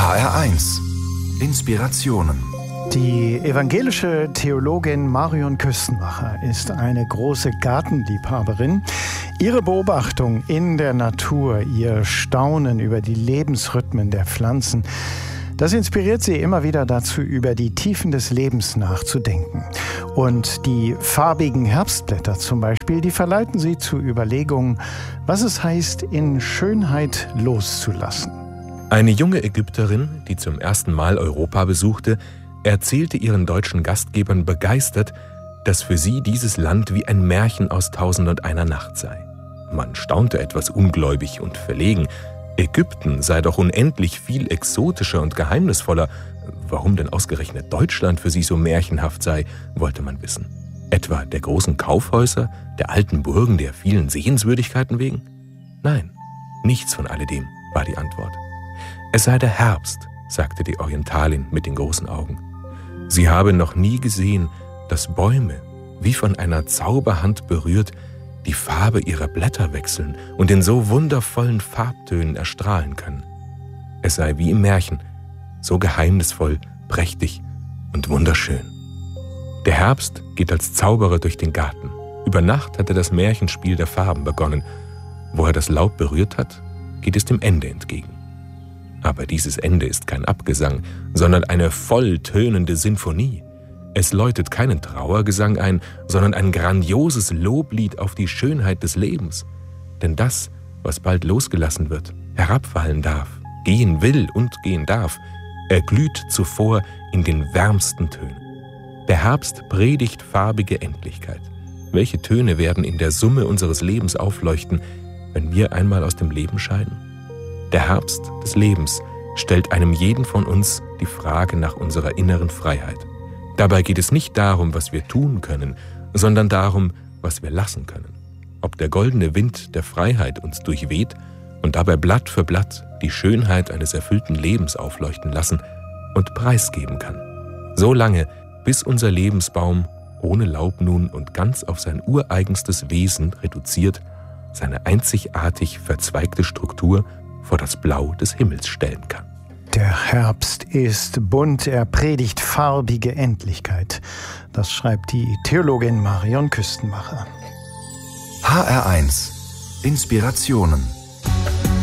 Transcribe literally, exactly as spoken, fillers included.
H R eins Inspirationen. Die evangelische Theologin Marion Küstenmacher ist eine große Gartenliebhaberin. Ihre Beobachtung in der Natur, ihr Staunen über die Lebensrhythmen der Pflanzen, das inspiriert sie immer wieder dazu, über die Tiefen des Lebens nachzudenken. Und die farbigen Herbstblätter zum Beispiel, die verleiten sie zu Überlegungen, was es heißt, in Schönheit loszulassen. Eine junge Ägypterin, die zum ersten Mal Europa besuchte, erzählte ihren deutschen Gastgebern begeistert, dass für sie dieses Land wie ein Märchen aus Tausend und einer Nacht sei. Man staunte etwas ungläubig und verlegen. Ägypten sei doch unendlich viel exotischer und geheimnisvoller. Warum denn ausgerechnet Deutschland für sie so märchenhaft sei, wollte man wissen. Etwa der großen Kaufhäuser, der alten Burgen, der vielen Sehenswürdigkeiten wegen? Nein, nichts von alledem, war die Antwort. Es sei der Herbst, sagte die Orientalin mit den großen Augen. Sie habe noch nie gesehen, dass Bäume, wie von einer Zauberhand berührt, die Farbe ihrer Blätter wechseln und in so wundervollen Farbtönen erstrahlen können. Es sei wie im Märchen, so geheimnisvoll, prächtig und wunderschön. Der Herbst geht als Zauberer durch den Garten. Über Nacht hatte das Märchenspiel der Farben begonnen. Wo er das Laub berührt hat, geht es dem Ende entgegen. Aber dieses Ende ist kein Abgesang, sondern eine volltönende Sinfonie. Es läutet keinen Trauergesang ein, sondern ein grandioses Loblied auf die Schönheit des Lebens. Denn das, was bald losgelassen wird, herabfallen darf, gehen will und gehen darf, erglüht zuvor in den wärmsten Tönen. Der Herbst predigt farbige Endlichkeit. Welche Töne werden in der Summe unseres Lebens aufleuchten, wenn wir einmal aus dem Leben scheiden? Der Herbst des Lebens stellt einem jeden von uns die Frage nach unserer inneren Freiheit. Dabei geht es nicht darum, was wir tun können, sondern darum, was wir lassen können. Ob der goldene Wind der Freiheit uns durchweht und dabei Blatt für Blatt die Schönheit eines erfüllten Lebens aufleuchten lassen und preisgeben kann. So lange, bis unser Lebensbaum ohne Laub nun und ganz auf sein ureigenstes Wesen reduziert, seine einzigartig verzweigte Struktur vor das Blau des Himmels stellen kann. Der Herbst ist bunt, er predigt farbige Endlichkeit. Das schreibt die Theologin Marion Küstenmacher. H R eins Inspirationen.